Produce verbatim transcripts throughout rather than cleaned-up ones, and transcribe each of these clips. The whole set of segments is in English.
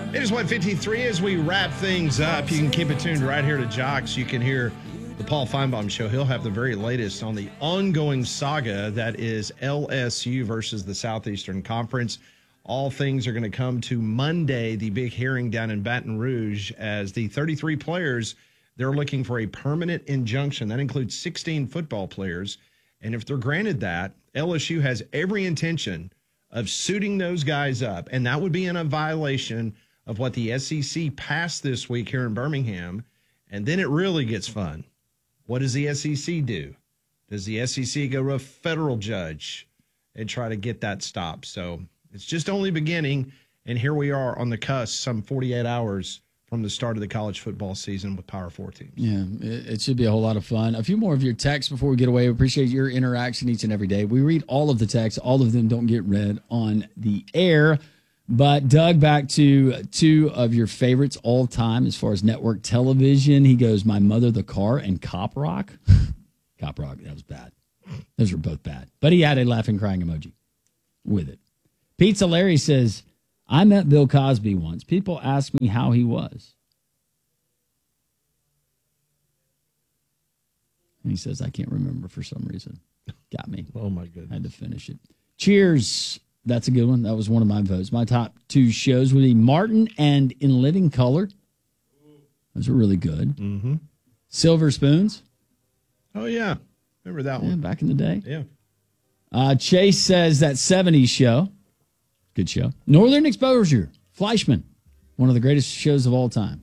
It is one fifty-three as we wrap things up. You can keep it tuned right here to Jocks. You can hear the Paul Feinbaum Show. He'll have the very latest on the ongoing saga that is L S U versus the Southeastern Conference. All things are going to come to Monday, the big hearing down in Baton Rouge, as the thirty-three players, they're looking for a permanent injunction. That includes sixteen football players. And if they're granted that, L S U has every intention of suiting those guys up. And that would be in a violation of what the S E C passed this week here in Birmingham. And then it really gets fun. What does the S E C do? Does the S E C go to a federal judge and try to get that stopped? So it's just only beginning. And here we are on the cusp, some forty-eight hours from the start of the college football season with Power Four teams. Yeah, it, it should be a whole lot of fun. A few more of your texts before we get away. We appreciate your interaction each and every day. We read all of the texts. All of them don't get read on the air. But Doug, back to two of your favorites all time as far as network television. He goes, My Mother, the Car, and Cop Rock. Cop Rock, that was bad. Those were both bad. But he had a laughing, crying emoji with it. Pizza Larry says, I met Bill Cosby once. People ask me how he was. And he says, I can't remember for some reason. Got me. Oh, my goodness. I had to finish it. Cheers. That's a good one. That was one of my votes. My top two shows would be Martin and In Living Color. Those were really good. Mm-hmm. Silver Spoons. Oh, yeah. Remember that one. Yeah, back in the day. Yeah. Uh, Chase says that seventies show. Good show. Northern Exposure. Fleischman. One of the greatest shows of all time.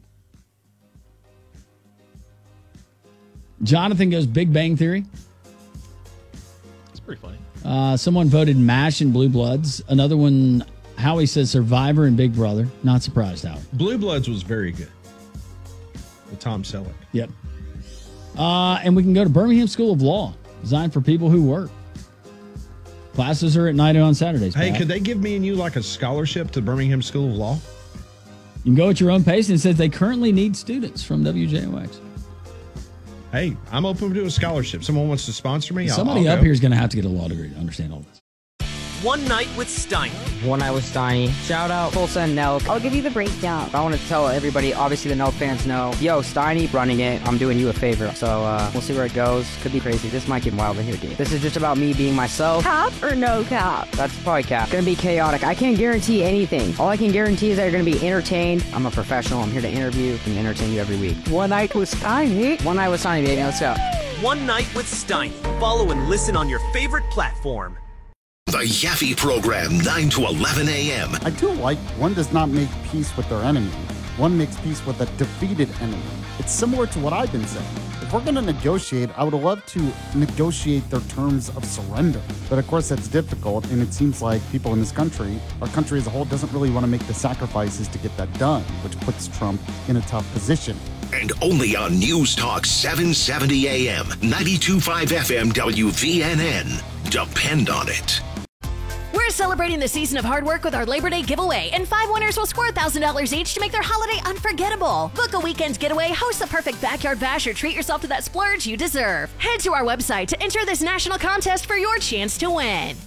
Jonathan goes Big Bang Theory. It's pretty funny. Uh, someone voted MASH and Blue Bloods. Another one, Howie says Survivor and Big Brother. Not surprised, Howie. Blue Bloods was very good with Tom Selleck. Yep. Uh, and we can go to Birmingham School of Law, designed for people who work. Classes are at night and on Saturdays. Hey, Pat. could they give me and you like a scholarship to Birmingham School of Law? You can go at your own pace, and it says they currently need students from W J O X. Hey, I'm open to a scholarship. Someone wants to sponsor me? Somebody I'll, I'll up go. here is going to have to get a law degree to understand all this. One Night with Steiny. One Night with Steiny. Shout out Tulsa and Nelk. I'll give you the breakdown. I want to tell everybody, obviously the Nelk fans know, yo, Steiny running it. I'm doing you a favor. So uh, we'll see where it goes. Could be crazy. This might get wild in here, dude. This is just about me being myself. Cap or no cap? That's probably cap. Gonna be chaotic. I can't guarantee anything. All I can guarantee is that you're gonna be entertained. I'm a professional. I'm here to interview and entertain you every week. One Night with Steiny. One Night with Steiny, baby. Let's go. One Night with Steiny. Follow and listen on your favorite platform. The Yaffe Program, nine to eleven a.m. I do like one does not make peace with their enemy. One makes peace with a defeated enemy. It's similar to what I've been saying. If we're going to negotiate, I would love to negotiate their terms of surrender. But of course, that's difficult, and it seems like people in this country, our country as a whole, doesn't really want to make the sacrifices to get that done, which puts Trump in a tough position. And only on News Talk seven seventy a.m., ninety-two point five F M W V N N. Depend on it. We're celebrating the season of hard work with our Labor Day giveaway, and five winners will score one thousand dollars each to make their holiday unforgettable. Book a weekend getaway, host the perfect backyard bash, or treat yourself to that splurge you deserve. Head to our website to enter this national contest for your chance to win.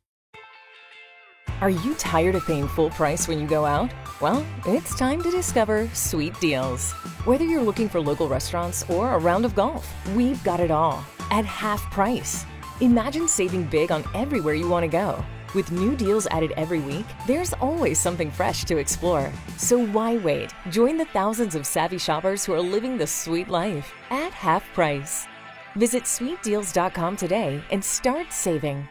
Are you tired of paying full price when you go out? Well, it's time to discover Sweet Deals. Whether you're looking for local restaurants or a round of golf, we've got it all at half price. Imagine saving big on everywhere you want to go. With new deals added every week, there's always something fresh to explore. So why wait? Join the thousands of savvy shoppers who are living the sweet life at half price. Visit sweet deals dot com today and start saving.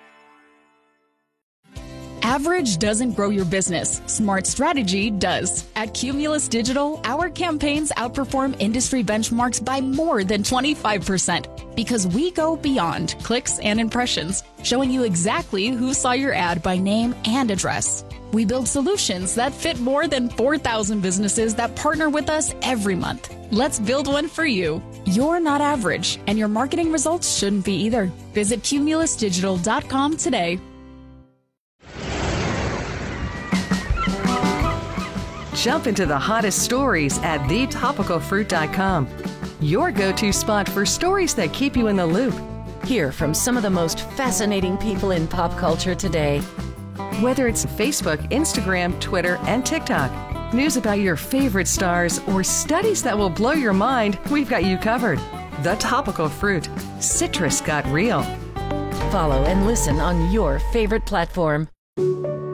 Average doesn't grow your business. Smart strategy does. At Cumulus Digital, our campaigns outperform industry benchmarks by more than twenty-five percent because we go beyond clicks and impressions, showing you exactly who saw your ad by name and address. We build solutions that fit more than four thousand businesses that partner with us every month. Let's build one for you. You're not average, and your marketing results shouldn't be either. Visit cumulus digital dot com today. Jump into the hottest stories at the topical fruit dot com. Your go-to spot for stories that keep you in the loop. Hear from some of the most fascinating people in pop culture today. Whether it's Facebook, Instagram, Twitter, and TikTok. news about your favorite stars, or studies that will blow your mind, we've got you covered. The Topical Fruit. Citrus got real. Follow and listen on your favorite platform.